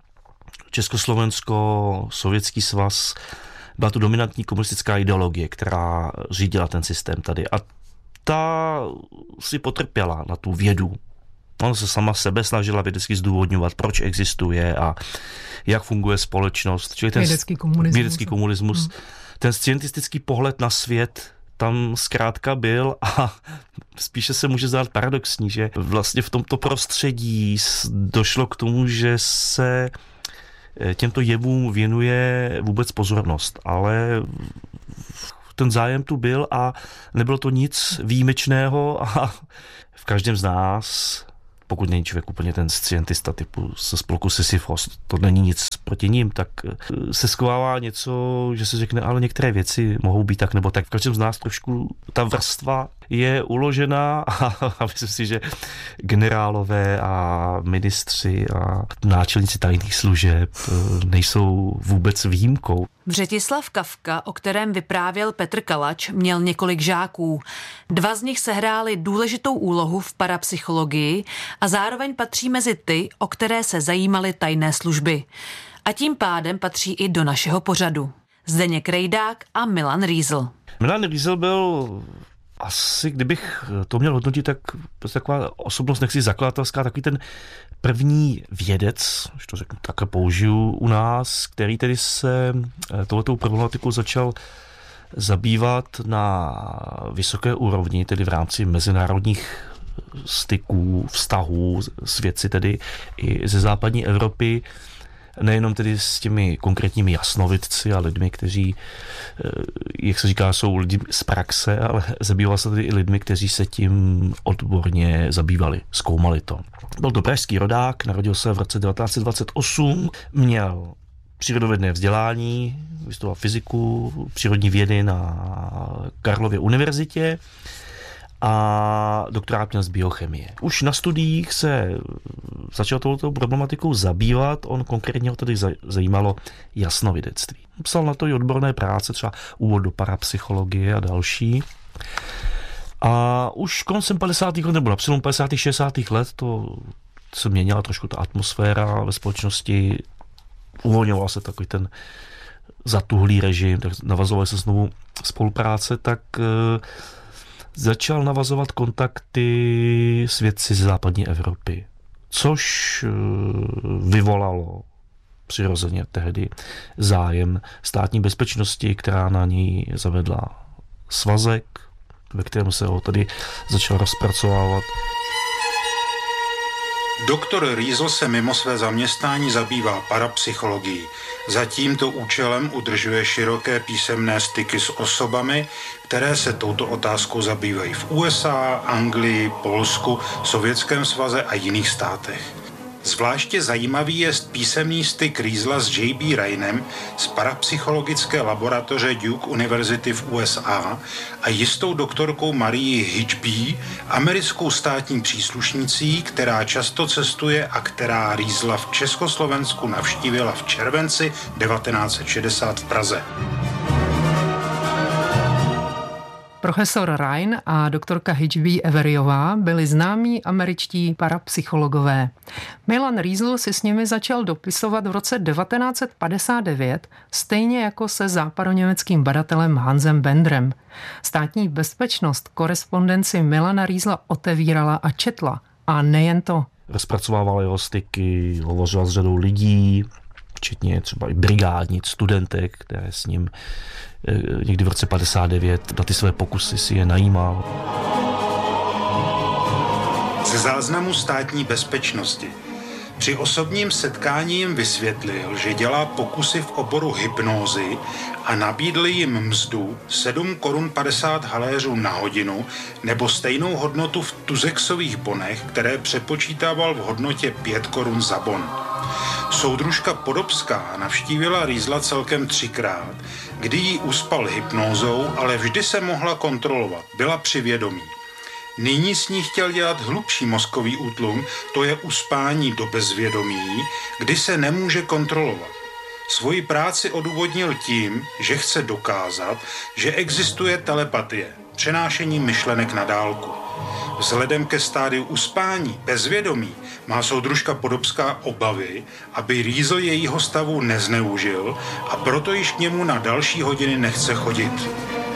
Československo, Sovětský svaz byla tu dominantní komunistická ideologie, která řídila ten systém tady. A ta si potrpěla na tu vědu. Ona se sama sebe snažila vědecky zdůvodňovat, proč existuje a jak funguje společnost. Čili ten vědecký komunismus. Vědecký komunismus. Hmm. Ten scientistický pohled na svět tam zkrátka byl a spíše se může zdát paradoxní, že vlastně v tomto prostředí došlo k tomu, že se těmto jevům věnuje vůbec pozornost, ale ten zájem tu byl a nebylo to nic výjimečného a v každém z nás, pokud není člověk úplně ten scientista typu se spolku Sisyfos, to není nic proti ním, tak se schovává něco, že se řekne, ale některé věci mohou být tak nebo tak. V každém z nás trošku ta vrstva je uložená a, a myslím si, že generálové a ministři a náčelníci tajných služeb nejsou vůbec výjimkou. Břetislav Kafka, o kterém vyprávěl Petr Kalač, měl několik žáků. Dva z nich sehráli důležitou úlohu v parapsychologii a zároveň patří mezi ty, o které se zajímaly tajné služby. A tím pádem patří i do našeho pořadu. Zdeněk Rejdák a Milan Rýzl. Milan Rýzl byl asi, kdybych to měl hodnotit, tak prostě taková osobnost, nechci zakladatelská, takový ten první vědec, že to řeknu, také použiju u nás, který tedy se touhletou problematikou začal zabývat na vysoké úrovni, tedy v rámci mezinárodních styků, vztahů s vědci tedy i ze západní Evropy, nejenom tedy s těmi konkrétními jasnovidci a lidmi, kteří, jak se říká, jsou lidi z praxe, ale zabýval se tedy i lidmi, kteří se tím odborně zabývali, zkoumali to. Byl to pražský rodák, narodil se v roce devatenáct set dvacet osm, měl přírodovědné vzdělání, vystudoval fyziku, přírodní vědy na Karlově univerzitě a doktorát měl z biochemie. Už na studiích se začal touto problematikou zabývat, on konkrétně ho tedy zajímalo jasnovidectví. Psal na to i odborné práce, třeba úvod do parapsychologie a další. A už koncem padesátých let, nebo na přelomu padesátých šedesátých let, to se měnila trošku ta atmosféra ve společnosti, uvolňoval se takový ten zatuhlý režim, tak navazovaly se znovu spolupráce, tak začal navazovat kontakty s vědci z západní Evropy, což vyvolalo přirozeně tehdy zájem státní bezpečnosti, která na ní zavedla svazek, ve kterém se ho tedy začal rozpracovávat. Doktor Rýzl se mimo své zaměstnání zabývá parapsychologií. Za tímto účelem udržuje široké písemné styky s osobami, které se touto otázkou zabývají v U S A, Anglii, Polsku, Sovětském svaze a jiných státech. Zvláště zajímavý je písemný styk Rýzla s J B Rainem z parapsychologické laboratoře Duke University v U S A a jistou doktorkou Marii Hitchby, americkou státní příslušnicí, která často cestuje a která Rýzla v Československu navštívila v červenci devatenáct set šedesát v Praze. Profesor Ryan a doktorka Hitchby Everiová byli známí američtí parapsychologové. Milan Rýzl si s nimi začal dopisovat v roce devatenáct set padesát devět, stejně jako se západoněmeckým badatelem Hansem Bendrem. Státní bezpečnost korespondenci Milana Rýzla otevírala a četla. A nejen to. Rozpracovával jeho styky, hovořil s řadou lidí, včetně třeba i brigádnic, studentek, které s ním někdy v roce padesát devět na ty své pokusy si je najímal. Ze záznamu státní bezpečnosti. Při osobním setkání jim vysvětlil, že dělá pokusy v oboru hypnózy a nabídl jim mzdu sedm korun padesát haléřů na hodinu nebo stejnou hodnotu v tuzexových bonech, které přepočítával v hodnotě pět korun za bon. Soudružka Podobská navštívila Riesla celkem třikrát, kdy jí uspal hypnózou, ale vždy se mohla kontrolovat, byla při vědomí. Nyní s ní chtěl dělat hlubší mozkový útlum, to je uspání do bezvědomí, kdy se nemůže kontrolovat. Svoji práci odůvodnil tím, že chce dokázat, že existuje telepatie, přenášení myšlenek na dálku. Vzhledem ke stádiu uspání, bezvědomí, má soudružka Podobská obavy, aby Riesl jejího stavu nezneužil a proto již k němu na další hodiny nechce chodit.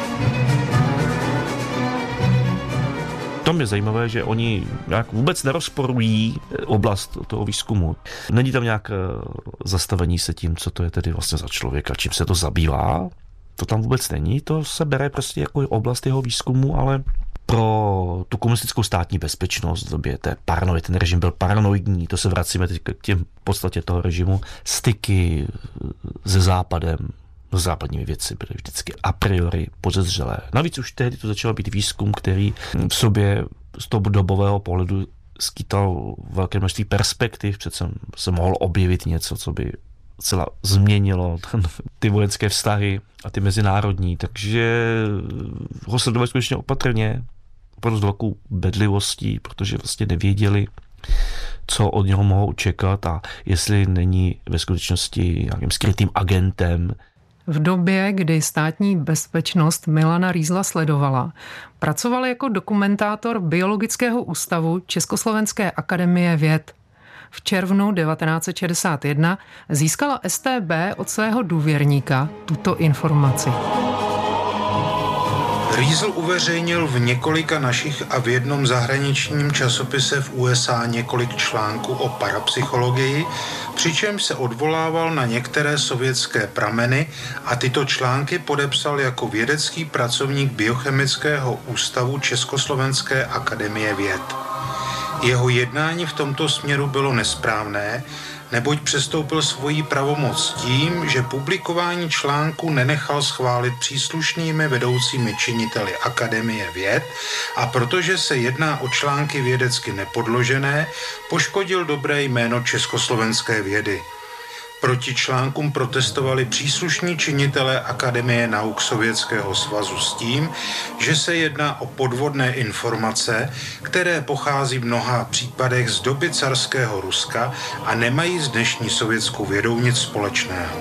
Tom je zajímavé, že oni nějak vůbec nerozporují oblast toho výzkumu. Není tam nějak zastavení se tím, co to je tedy vlastně za člověka, čím se to zabývá. To tam vůbec není, to se bere prostě jako oblast jeho výzkumu, ale pro tu komunistickou státní bezpečnost v době té paranoid, ten režim byl paranoidní, to se vracíme teď k těm podstatě toho režimu, styky se západem, no západními věci byly vždycky a priori podezřelé. Navíc už tehdy to začal být výzkum, který v sobě z toho dobového pohledu skýtal velké množství perspektiv, přece se mohl objevit něco, co by celá změnilo ten, ty vojenské vztahy a ty mezinárodní, takže ho sledovali skutečně opatrně, opravdu s velkou bedlivostí, protože vlastně nevěděli, co od něho mohou čekat a jestli není ve skutečnosti nějakým skrytým agentem. V době, kdy státní bezpečnost Milana Riesla sledovala, pracoval jako dokumentátor Biologického ústavu Československé akademie věd. V červnu devatenáct set šedesát jedna získala S T B od svého důvěrníka tuto informaci. Riesl uveřejnil v několika našich a v jednom zahraničním časopise v U S A několik článků o parapsychologii, přičemž se odvolával na některé sovětské prameny a tyto články podepsal jako vědecký pracovník Biochemického ústavu Československé akademie věd. Jeho jednání v tomto směru bylo nesprávné, neboť přestoupil svoji pravomoc tím, že publikování článku nenechal schválit příslušnými vedoucími činiteli Akademie věd a protože se jedná o články vědecky nepodložené, poškodil dobré jméno československé vědy. Proti článkům protestovali příslušní činitelé Akademie nauk Sovětského svazu s tím, že se jedná o podvodné informace, které pochází v mnoha případech z doby carského Ruska a nemají s dnešní sovětskou vědou nic společného.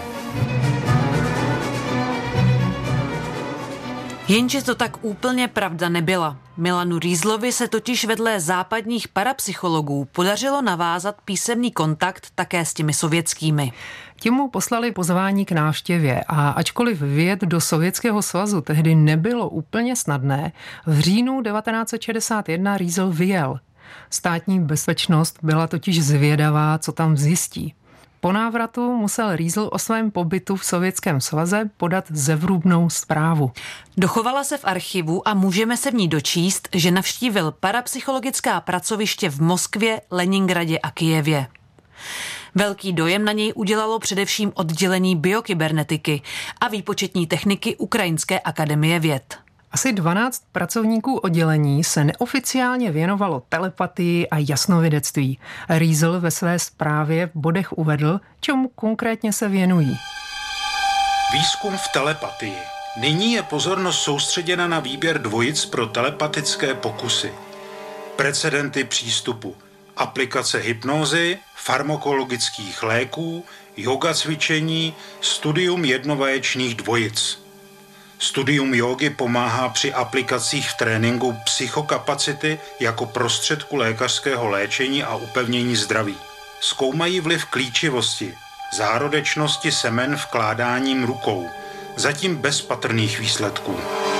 Jenže to tak úplně pravda nebyla. Milanu Rieslovi se totiž vedle západních parapsychologů podařilo navázat písemný kontakt také s těmi sovětskými. Ti mu poslali pozvání k návštěvě a ačkoliv vjet do Sovětského svazu tehdy nebylo úplně snadné, v říjnu devatenáct set šedesát jedna Riesl vyjel. Státní bezpečnost byla totiž zvědavá, co tam zjistí. Po návratu musel Riesl o svém pobytu v Sovětském svaze podat zevrubnou zprávu. Dochovala se v archivu a můžeme se v ní dočíst, že navštívil parapsychologická pracoviště v Moskvě, Leningradě a Kyjevě. Velký dojem na něj udělalo především oddělení biokybernetiky a výpočetní techniky Ukrajinské akademie věd. Asi dvanáct pracovníků oddělení se neoficiálně věnovalo telepatii a jasnovidectví. Riesl ve své zprávě v bodech uvedl, čemu konkrétně se věnují. Výzkum v telepatii. Nyní je pozornost soustředěna na výběr dvojic pro telepatické pokusy. Precedenty přístupu. Aplikace hypnózy, farmakologických léků, yoga cvičení, studium jednovaječných dvojic. Studium jógy pomáhá při aplikacích v tréninku psychokapacity jako prostředku lékařského léčení a upevnění zdraví. Zkoumají vliv klíčivosti, zárodečnosti semen vkládáním rukou, zatím bez patrných výsledků.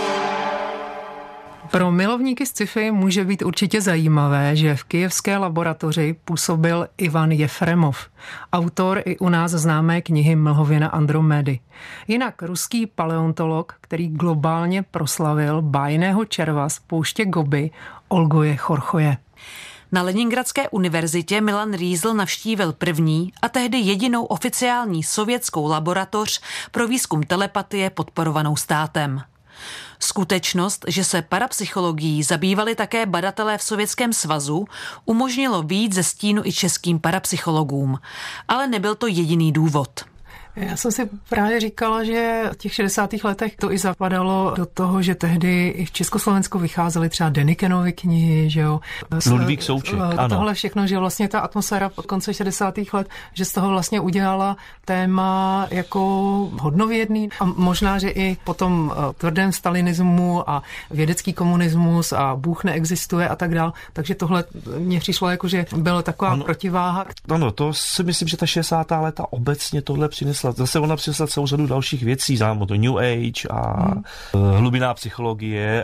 Pro milovníky sci-fi může být určitě zajímavé, že v kyjevské laboratoři působil Ivan Jefremov, autor i u nás známé knihy Mlhovina Andromedy. Jinak ruský paleontolog, který globálně proslavil bájného červa z pouště Gobi, Olgoje Chorchoje. Na Leningradské univerzitě Milan Rýzl navštívil první a tehdy jedinou oficiální sovětskou laboratoř pro výzkum telepatie podporovanou státem. Skutečnost, že se parapsychologií zabývali také badatelé v Sovětském svazu, umožnilo vyjít ze stínu i českým parapsychologům. Ale nebyl to jediný důvod. Já jsem si právě říkala, že v těch šedesátých letech to i zapadalo do toho, že tehdy i v Československu vycházely třeba Denikenovy knihy, že jo. Ludvík Souček, ano. Tohle všechno, že vlastně ta atmosféra od konce šedesátých let, že z toho vlastně udělala téma jako hodnověrný a možná, že i po tom tvrdém stalinismu a vědecký komunismus a Bůh neexistuje a tak dál, takže tohle mně přišlo jako, že byla taková ano, protiváha. Ano, to si myslím, že ta šedesátá léta obecně tohle přinesla. Zase ona přinesla celou řadu dalších věcí, znám to New Age a hmm. hlubiná psychologie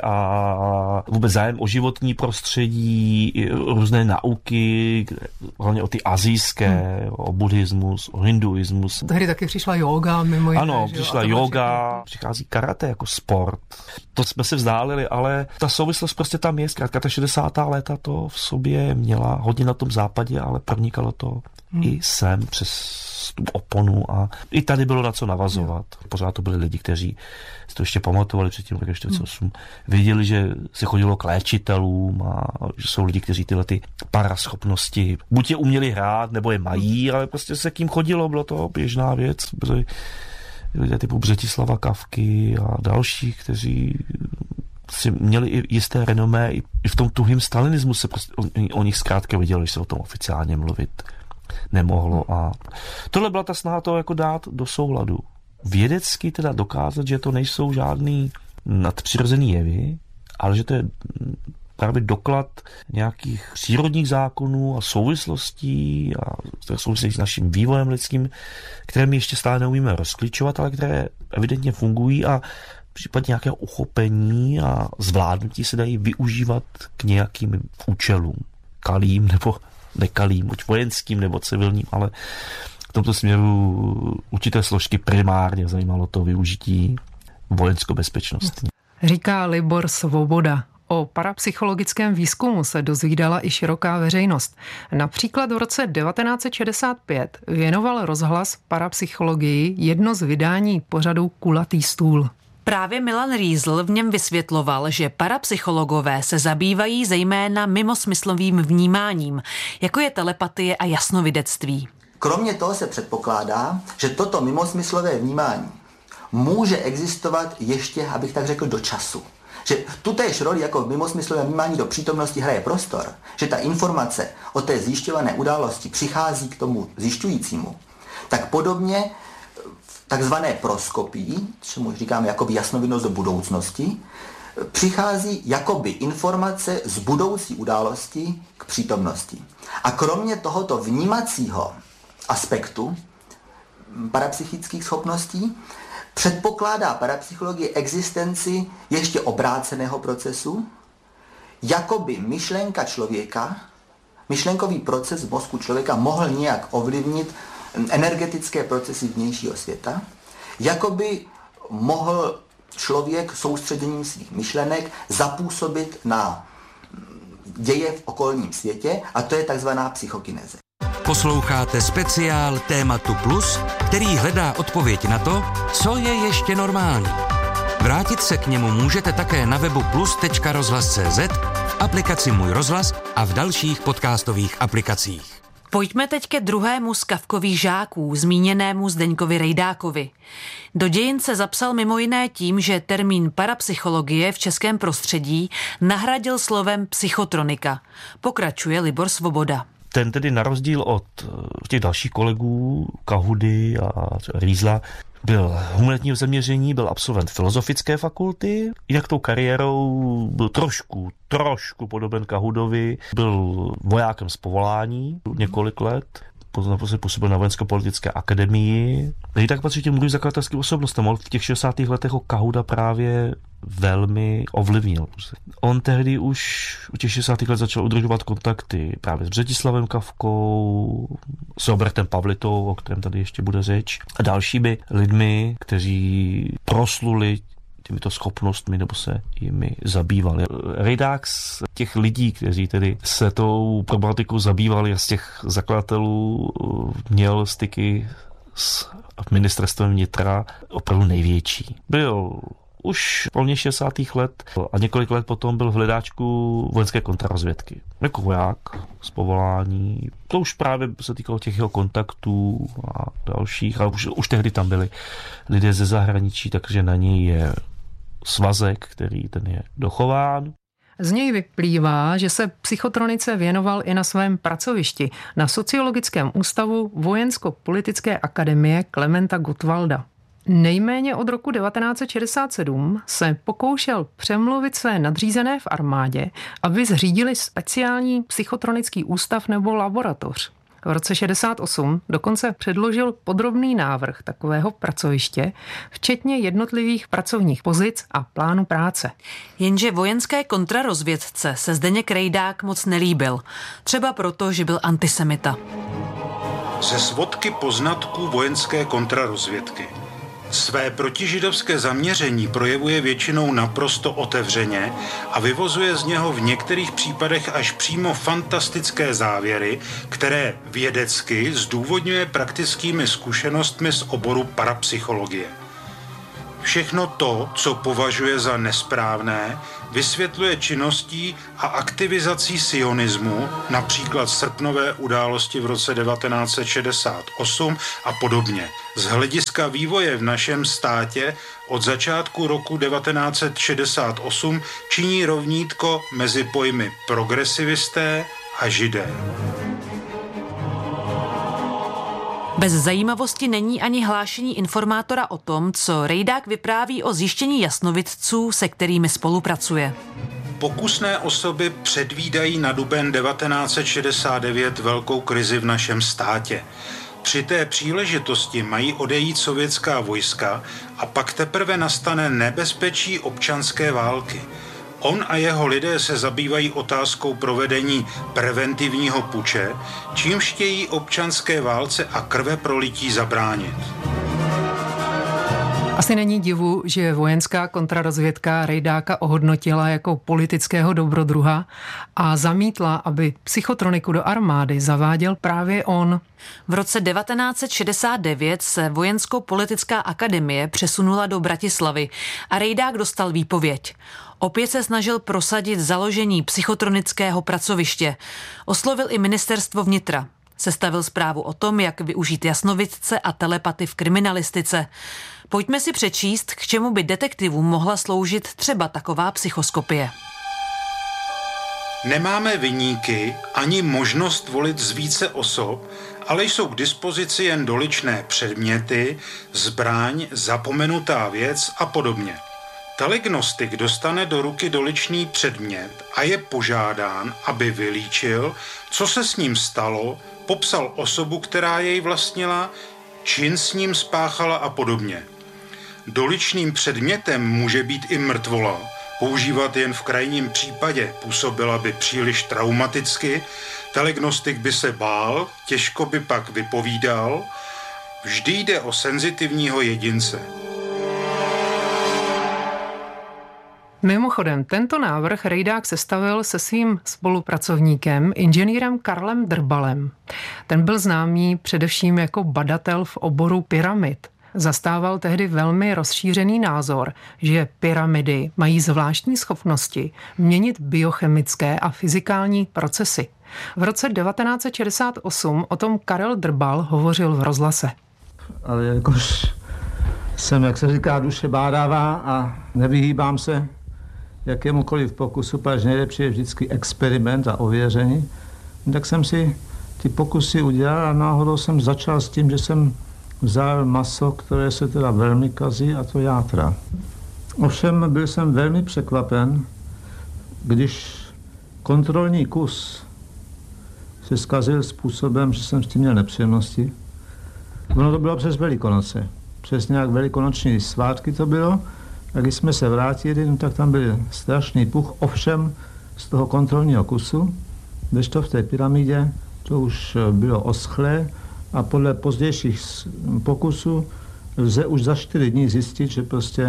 a vůbec zájem o životní prostředí, různé nauky, hlavně o ty asijské, hmm. o buddhismus, o hinduismus. Tehdy taky přišla yoga, mimo jiné. Ano, přišla yoga, přichází karate jako sport. To jsme se vzdálili, ale ta souvislost prostě tam je. Zkrátka ta šedesátá léta to v sobě měla hodně na tom západě, ale pronikalo to hmm. i sem přes tu oponu a i tady bylo na co navazovat. Pořád to byli lidi, kteří si to ještě pamatovali před tím rokem čtyřicet osm. Věděli, že se chodilo k léčitelům a že jsou lidi, kteří tyhle ty paraschopnosti buď je uměli hrát, nebo je mají, ale prostě se k jim chodilo, bylo to běžná věc. Byli lidé typu Břetislava Kafky a dalších, kteří si měli i jisté renomé, i v tom tuhým stalinismu se prostě o, o nich zkrátka viděli, že se o tom oficiálně mluvit nemohlo a tohle byla ta snaha to jako dát do souladu. Vědecky teda dokázat, že to nejsou žádný nadpřirozený jevy, ale že to je právě doklad nějakých přírodních zákonů a souvislostí a které souvisí s naším vývojem lidským, které my ještě stále neumíme rozklíčovat, ale které evidentně fungují a v případě nějakého uchopení a zvládnutí se dají využívat k nějakým účelům, kalým nebo nekalým, buď vojenským nebo civilním, ale v tomto směru určité složky primárně zajímalo to využití vojensko-bezpečnostní. Říká Libor Svoboda. O parapsychologickém výzkumu se dozvídala i široká veřejnost. Například v roce devatenáct set šedesát pět věnoval rozhlas parapsychologii jedno z vydání pořadu Kulatý stůl. Právě Milan Rýzl v něm vysvětloval, že parapsychologové se zabývají zejména mimosmyslovým vnímáním, jako je telepatie a jasnovidectví. Kromě toho se předpokládá, že toto mimosmyslové vnímání může existovat ještě, abych tak řekl, do času. Že tutéž roli jako v mimosmyslovém vnímání do přítomnosti hraje prostor, že ta informace o té zjišťované události přichází k tomu zjišťujícímu, tak podobně v takzvané proskopii, čemu říkáme jakoby jasnovidnost do budoucnosti, přichází jakoby informace z budoucí události k přítomnosti. A kromě tohoto vnímacího aspektu parapsychických schopností předpokládá parapsychologie existenci ještě obráceného procesu, jakoby myšlenka člověka, myšlenkový proces v mozku člověka mohl nějak ovlivnit energetické procesy vnějšího světa, jakoby mohl člověk soustředěním svých myšlenek zapůsobit na děje v okolním světě, a to je takzvaná psychokineze. Posloucháte speciál Tématu Plus, který hledá odpověď na to, co je ještě normální. Vrátit se k němu můžete také na webu plus tečka rozhlas tečka cé zet, v aplikaci Můj rozhlas a v dalších podcastových aplikacích. Pojďme teď ke druhému z Kafkových žáků, zmíněnému Zdeňkovi Rejdákovi. Do dějin se zapsal mimo jiné tím, že termín parapsychologie v českém prostředí nahradil slovem psychotronika. Pokračuje Libor Svoboda. Ten tedy na rozdíl od těch dalších kolegů, Kahudy a Rýzla, byl humanitního zaměření, byl absolvent filozofické fakulty, jinak tou kariérou byl trošku, trošku podoben Kahudovi, byl vojákem z povolání několik let, naposledy působil na vojensko-politické akademii. I tak patří těm druhým zakladatelským osobnostem. On v těch šedesátých letech ho Kahuda právě velmi ovlivnil. On tehdy už u těch šedesátých let začal udržovat kontakty právě s Břetislavem Kafkou, s Robertem Pavlitou, o kterém tady ještě bude řeč, a dalšími lidmi, kteří prosluli těmito schopnostmi nebo se jimi zabývali. Rejdák z těch lidí, kteří tedy se tou problematikou zabývali, z těch zakladatelů měl styky s ministerstvem vnitra opravdu největší. Byl už v polovině šedesátých let a několik let potom byl v hledáčku vojenské kontrarozvědky. Jako voják z povolání. To už právě se týkalo těch jeho kontaktů a dalších, ale už, už tehdy tam byli lidé ze zahraničí, takže na něj je svazek, který ten je dochován. Z něj vyplývá, že se psychotronice věnoval i na svém pracovišti na Sociologickém ústavu Vojensko-politické akademie Klementa Gottwalda. Nejméně od roku devatenáct set šedesát sedm se pokoušel přemluvit své nadřízené v armádě, aby zřídili speciální psychotronický ústav nebo laboratoř. V roce šedesát osm dokonce předložil podrobný návrh takového pracoviště, včetně jednotlivých pracovních pozic a plánu práce. Jenže vojenské kontrarozvědce se Zdeněk Rejdák moc nelíbil. Třeba proto, že byl antisemita. Ze svodky poznatků vojenské kontrarozvědky. Své protižidovské zaměření projevuje většinou naprosto otevřeně a vyvozuje z něho v některých případech až přímo fantastické závěry, které vědecky zdůvodňuje praktickými zkušenostmi z oboru parapsychologie. Všechno to, co považuje za nesprávné, vysvětluje činností a aktivizací sionismu, například srpnové události v roce devatenáct set šedesát osm a podobně. Z hlediska vývoje v našem státě od začátku roku devatenáct set šedesát osm činí rovnítko mezi pojmy progresivisté a židé. Bez zajímavosti není ani hlášení informátora o tom, co Rejdák vypráví o zjištění jasnovidců, se kterými spolupracuje. Pokusné osoby předvídají na duben devatenáct set šedesát devět velkou krizi v našem státě. Při té příležitosti mají odejít sovětská vojska a pak teprve nastane nebezpečí občanské války. On a jeho lidé se zabývají otázkou provedení preventivního puče, čímž chtějí občanské válce a krveprolití zabránit. Asi není divu, že vojenská kontrarozvědka Rejdáka ohodnotila jako politického dobrodruha a zamítla, aby psychotroniku do armády zaváděl právě on. V roce devatenáct set šedesát devět se Vojensko-politická akademie přesunula do Bratislavy a Rejdák dostal výpověď. Opět se snažil prosadit založení psychotronického pracoviště. Oslovil i ministerstvo vnitra. Sestavil zprávu o tom, jak využít jasnovidce a telepaty v kriminalistice. Pojďme si přečíst, k čemu by detektivům mohla sloužit třeba taková psychoskopie. Nemáme viníky ani možnost volit z více osob, ale jsou k dispozici jen doličné předměty, zbraň, zapomenutá věc a podobně. Telegnostik dostane do ruky doličný předmět a je požádán, aby vylíčil, co se s ním stalo, popsal osobu, která jej vlastnila, čin s ním spáchala a podobně. Doličným předmětem může být i mrtvola, používat jen v krajním případě, působila by příliš traumaticky, telegnostik by se bál, těžko by pak vypovídal, vždy jde o senzitivního jedince. Mimochodem, tento návrh Rejdák sestavil se svým spolupracovníkem, inženýrem Karlem Drbalem. Ten byl známý především jako badatel v oboru pyramid. Zastával tehdy velmi rozšířený názor, že pyramidy mají zvláštní schopnosti měnit biochemické a fyzikální procesy. V roce devatenáct set šedesát osm o tom Karel Drbal hovořil v rozhlase. Ale jakož jsem, jak se říká, duše bádavá a nevyhýbám se jakémukoliv pokusu, protože nejlepší je vždycky experiment a ověření. Tak jsem si ty pokusy udělal a náhodou jsem začal s tím, že jsem vzal maso, které se teda velmi kazí, a to játra. Ovšem byl jsem velmi překvapen, když kontrolní kus se zkazil způsobem, že jsem s tím měl nepříjemnosti. Ono to bylo přes Velikonoce. Přes nějak velikonoční svátky to bylo. A když jsme se vrátili, no, tak tam byl strašný puch, ovšem z toho kontrolního kusu, kdežto v té pyramidě to už bylo oschlé a podle pozdějších pokusů lze už za čtyři dní zjistit, že prostě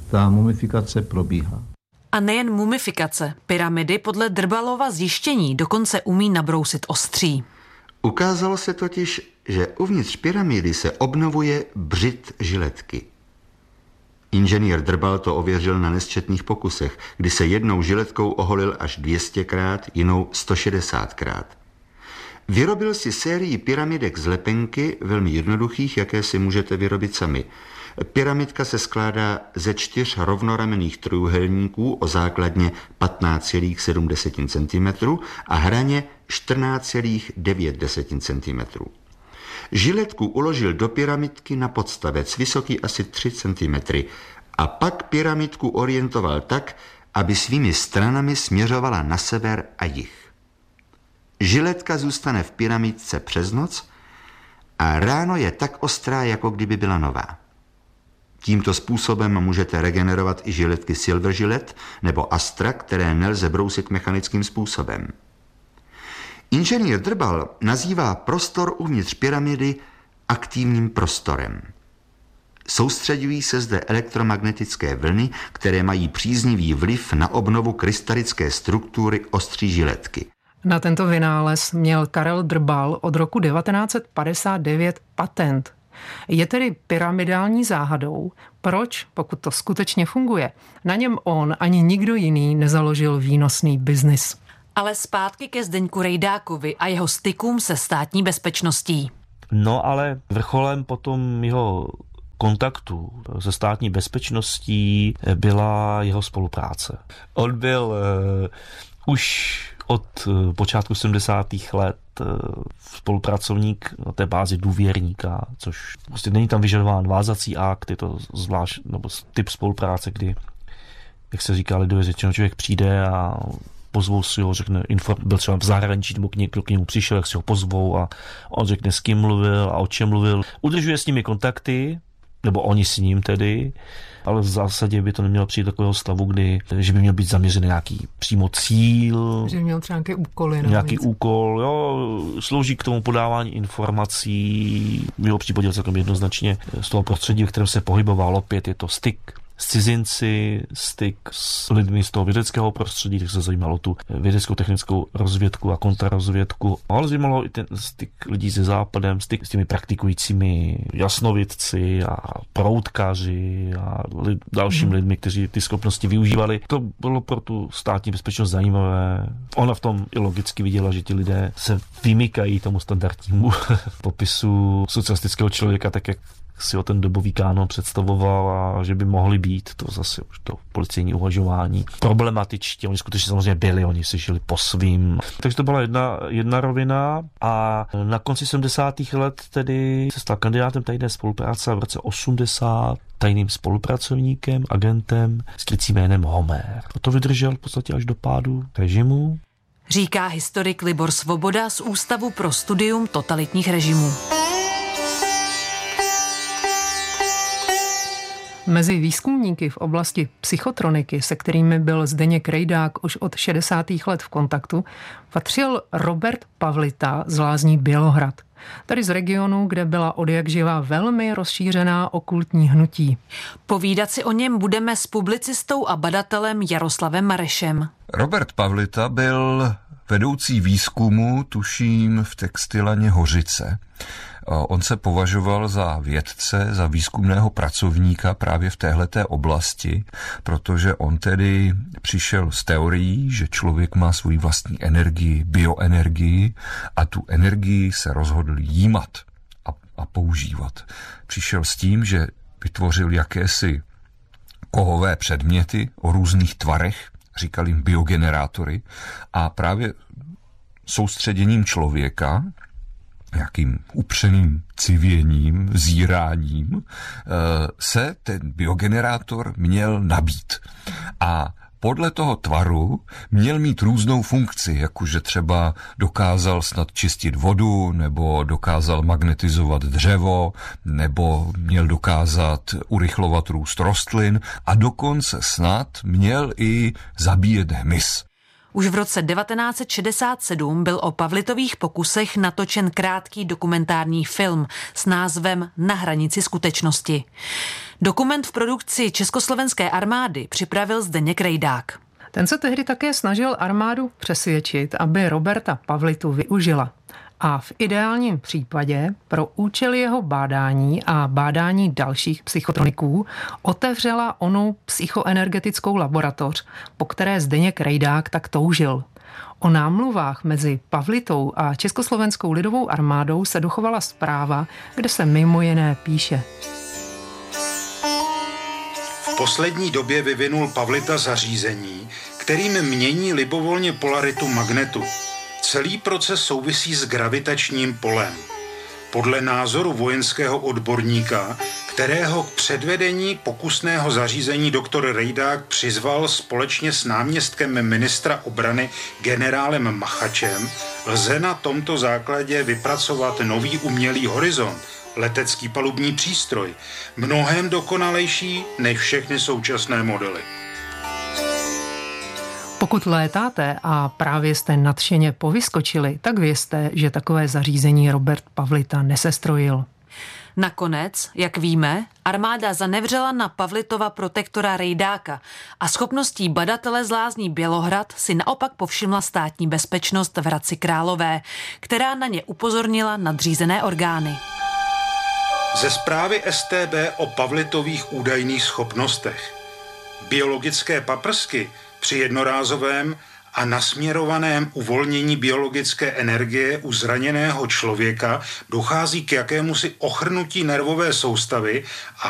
ta mumifikace probíhá. A nejen mumifikace, pyramidy podle Drbalova zjištění dokonce umí nabrousit ostří. Ukázalo se totiž, že uvnitř pyramidy se obnovuje břit žiletky. Inženýr Drbal to ověřil na nesčetných pokusech, kdy se jednou žiletkou oholil až dvě stě krát, jinou sto šedesát krát. Vyrobil si sérii pyramidek z lepenky, velmi jednoduchých, jaké si můžete vyrobit sami. Pyramidka se skládá ze čtyř rovnoramenných trojúhelníků o základně patnáct celá sedm centimetrů a hraně čtrnáct celá devět centimetrů. Žiletku uložil do pyramidky na podstavec, vysoký asi tři centimetry, a pak pyramidku orientoval tak, aby svými stranami směřovala na sever a jih. Žiletka zůstane v pyramidce přes noc a ráno je tak ostrá, jako kdyby byla nová. Tímto způsobem můžete regenerovat i žiletky Silver Gillette nebo Astra, které nelze brousit mechanickým způsobem. Inženýr Drbal nazývá prostor uvnitř pyramidy aktivním prostorem. Soustřeďují se zde elektromagnetické vlny, které mají příznivý vliv na obnovu krystalické struktury ostří žiletky. Na tento vynález měl Karel Drbal od roku devatenáct set padesát devět patent. Je tedy pyramidální záhadou, proč, pokud to skutečně funguje, na něm on ani nikdo jiný nezaložil výnosný biznis. Ale zpátky ke Zdeňku Rejdákovi a jeho stykům se státní bezpečností. No ale vrcholem potom jeho kontaktu se státní bezpečností byla jeho spolupráce. On byl uh, už od počátku sedmdesátých let spolupracovník na té bázi důvěrníka, což prostě není tam vyžadován vázací akt, je to zvlášť nebo typ spolupráce, kdy, jak se říká lidově řečeno, člověk přijde a pozvou si ho, řekne, byl třeba v zahraničí, nebo někdo k němu přišel, jak si ho pozvou a on řekne, s kým mluvil a o čem mluvil. Udržuje s nimi kontakty, nebo oni s ním tedy, ale v zásadě by to nemělo přijít do takového stavu, kdy, že by měl být zaměřený nějaký přímo cíl. Že by měl třeba nějaké úkoly. Nějaký úkol, jo, slouží k tomu podávání informací, v jeho případě celkem jednoznačně z toho prostředí, v kterém se pohyboval, opět je to styk s cizinci, styk s lidmi z toho vědeckého prostředí, tak se zajímalo tu vědeckou technickou rozvědku a kontrarozvědku. Ale zajímalo i ten styk lidí se západem, styk s těmi praktikujícími jasnovidci a proutkaři a lid, dalšími hmm. lidmi, kteří ty schopnosti využívali. To bylo pro tu státní bezpečnost zajímavé. Ona v tom i logicky viděla, že ti lidé se vymykají tomu standardnímu popisu socialistického člověka, tak jak si ho ten dobový kánon představoval a že by mohli být, to zase už to policejní uvažování, problematičtí, oni skutečně samozřejmě byli, oni si žili po svým. Takže to byla jedna, jedna rovina a na konci sedmdesátých let tedy se stal kandidátem tajné spolupráce a v roce osmdesát tajným spolupracovníkem, agentem s krycím jménem Homer. A to vydržel v podstatě až do pádu režimu. Říká historik Libor Svoboda z Ústavu pro studium totalitních režimů. Mezi výzkumníky v oblasti psychotroniky, se kterými byl Zdeněk Rejdák už od šedesátých let v kontaktu, patřil Robert Pavlita z Lázní Bělohrad. Tady z regionu, kde byla odjakživa velmi rozšířená okultní hnutí. Povídat si o něm budeme s publicistou a badatelem Jaroslavem Marešem. Robert Pavlita byl vedoucí výzkumu, tuším, v textilaně Hořice. On se považoval za vědce, za výzkumného pracovníka právě v téhleté oblasti, protože on tedy přišel s teorií, že člověk má svou vlastní energii, bioenergii a tu energii se rozhodl jímat a, a používat. Přišel s tím, že vytvořil jakési kovové předměty o různých tvarech, říkal jim biogenerátory, a právě soustředěním člověka, nějakým upřeným civěním, zíráním, se ten biogenerátor měl nabít. A podle toho tvaru měl mít různou funkci, jakože třeba dokázal snad čistit vodu, nebo dokázal magnetizovat dřevo, nebo měl dokázat urychlovat růst rostlin a dokonce snad měl i zabíjet hmyz. Už v roce devatenáct set šedesát sedm byl o Pavlitových pokusech natočen krátký dokumentární film s názvem Na hranici skutečnosti. Dokument v produkci československé armády připravil Zdeněk Rejdák. Ten se tehdy také snažil armádu přesvědčit, aby Roberta Pavlitu využila. A v ideálním případě pro účel jeho bádání a bádání dalších psychotroniků otevřela onu psychoenergetickou laboratoř, po které Zdeněk Rejdák tak toužil. O námluvách mezi Pavlitou a Československou lidovou armádou se dochovala zpráva, kde se mimo jiné píše. V poslední době vyvinul Pavlita zařízení, kterým mění libovolně polaritu magnetu. Celý proces souvisí s gravitačním polem. Podle názoru vojenského odborníka, kterého k předvedení pokusného zařízení doktor Rejdák přizval společně s náměstkem ministra obrany generálem Machačem, lze na tomto základě vypracovat nový umělý horizont, letecký palubní přístroj, mnohem dokonalejší než všechny současné modely. Pokud létáte a právě jste nadšeně povyskočili, tak vězte, že takové zařízení Robert Pavlita nesestrojil. Nakonec, jak víme, armáda zanevřela na Pavlitova protektora Rejdáka a schopností badatele z lázní Bělohrad si naopak povšimla Státní bezpečnost v Hradci Králové, která na ně upozornila nadřízené orgány. Ze zprávy S T B o Pavlitových údajných schopnostech. Biologické paprsky při jednorázovém a nasměrovaném uvolnění biologické energie u zraněného člověka dochází k jakémusi ochrnutí nervové soustavy a